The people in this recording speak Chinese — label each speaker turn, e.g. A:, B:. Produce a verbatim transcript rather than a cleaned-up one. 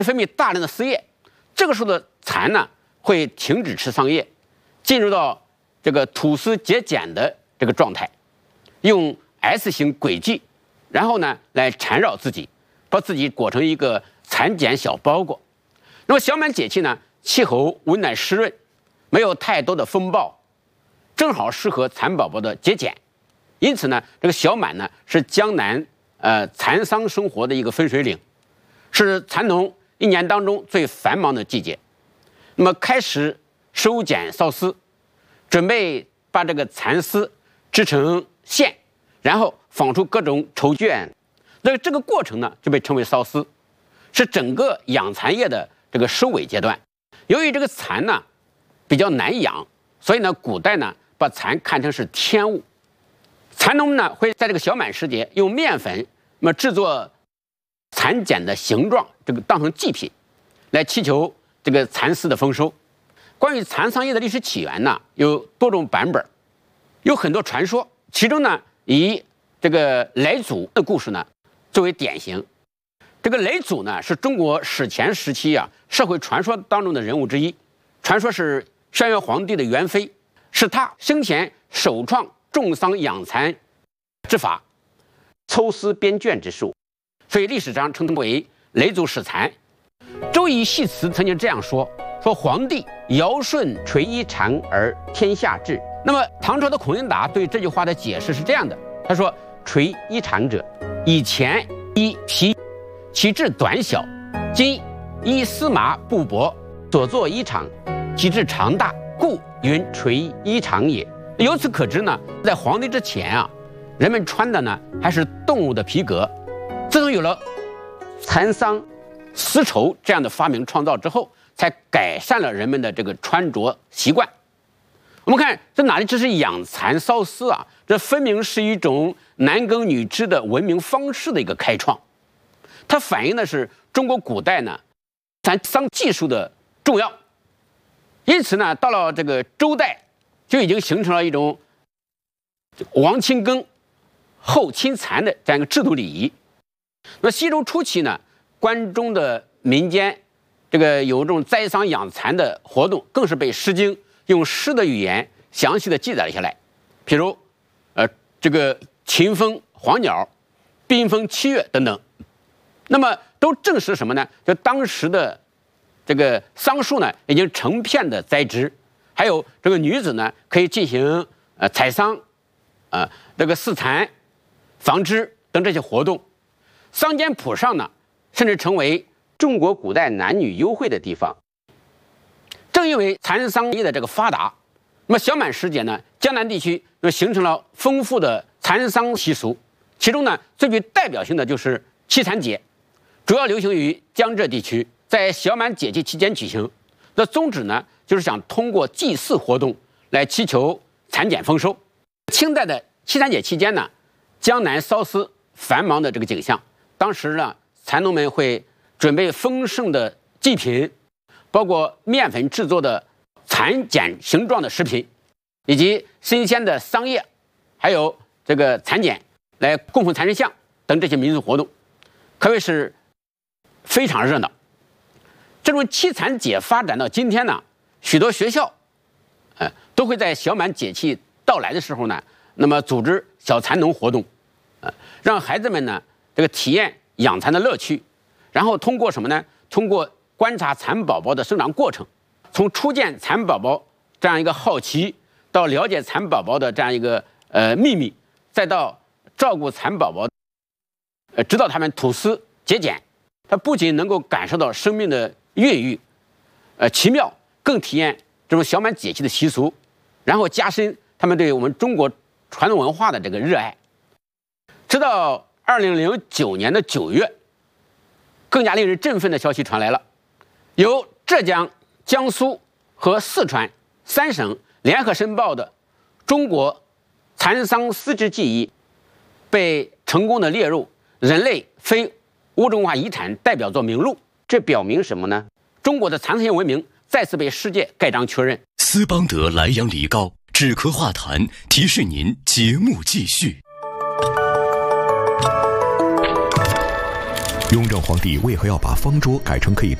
A: 分泌大量的丝液，这个时候的蚕呢会停止吃桑叶，进入到这个吐丝结茧的这个状态，用 S 型轨迹，然后呢来缠绕自己，把自己裹成一个蚕茧小包裹。那么小满节气呢，气候温暖湿润，没有太多的风暴，正好适合蚕宝宝的结茧。因此呢，这个小满呢是江南呃蚕桑生活的一个分水岭，是蚕农一年当中最繁忙的季节。那么开始收茧缫丝，准备把这个蚕丝织成线，然后纺出各种绸绢。那这个过程呢就被称为缫丝，是整个养蚕业的这个收尾阶段。由于这个蚕呢比较难养，所以呢古代呢把蚕看成是天物。蚕农呢会在这个小满时节用面粉那么制作蚕茧的形状，这个当成祭品，来祈求这个蚕丝的丰收。关于蚕桑业的历史起源呢，有多种版本，有很多传说，其中呢以这个嫘祖的故事呢作为典型。这个嫘祖呢是中国史前时期啊社会传说当中的人物之一，传说是轩辕皇帝的元妃，是他生前首创种桑养蚕之法，抽丝编绢之术，所以历史上称之为嫘祖始蚕。周易系辞曾经这样说：说皇帝尧舜垂衣长而天下治。那么唐朝的孔颖达对这句话的解释是这样的，他说：垂衣长者，以前衣皮，其质短小，今衣丝麻布帛，所作衣长，其质长大，故云垂衣长也。由此可知呢，在皇帝之前啊，人们穿的呢还是动物的皮革。自从有了蚕桑、丝绸这样的发明创造之后，才改善了人们的这个穿着习惯。我们看这哪里只是养蚕缫丝啊，这分明是一种男耕女织的文明方式的一个开创。它反映的是中国古代呢蚕桑技术的重要。因此呢，到了这个周代，就已经形成了一种王亲耕后亲蚕的这样一个制度礼仪。那西周初期呢，关中的民间这个有这种栽桑养蚕的活动，更是被《诗经》用诗的语言详细的记载了下来。譬如，呃，这个秦风、黄鸟、宾风七月等等，那么都证实什么呢？就当时的这个桑树呢，已经成片的栽植，还有这个女子呢，可以进行呃采桑、啊、呃、这个饲蚕、纺织等这些活动。桑间圃上呢，甚至成为中国古代男女幽会的地方。正因为蚕桑业的这个发达，那么小满时节呢，江南地区就形成了丰富的蚕桑习俗。其中呢，最具代表性的就是七蚕节，主要流行于江浙地区，在小满节气期间举行。那宗旨呢，就是想通过祭祀活动来祈求蚕茧丰收。清代的七蚕节期间呢，江南缫丝繁忙的这个景象。当时呢，蚕农们会准备丰盛的祭品，包括面粉制作的蚕茧形状的食品，以及新鲜的桑叶，还有这个蚕茧，来供奉蚕神像等这些民俗活动，可谓是非常热闹。这种七蚕节发展到今天呢，许多学校，呃，都会在小满节气到来的时候呢，那么组织小蚕农活动，呃，让孩子们呢这个体验养蚕的乐趣，然后通过什么呢？通过观察蚕宝宝的生长过程，从初见蚕宝宝这样一个好奇，到了解蚕宝宝的这样一个呃秘密，再到照顾蚕宝宝，呃，直到它们吐丝结茧，它不仅能够感受到生命的孕育，呃奇妙，更体验这种小满节气的习俗，然后加深他们对我们中国传统文化的这个热爱。直到二零零九年的九月，更加令人振奋的消息传来了，由浙江、江苏和四川三省联合申报的中国蚕桑丝织技艺被成功的列入人类非物质文化遗产代表作名录。这表明什么呢？中国的蚕桑业文明再次被世界盖章确认。
B: 斯邦德莱阳梨膏止咳化痰，提示您节目继续。
C: 雍正皇帝为何要把方桌改成可以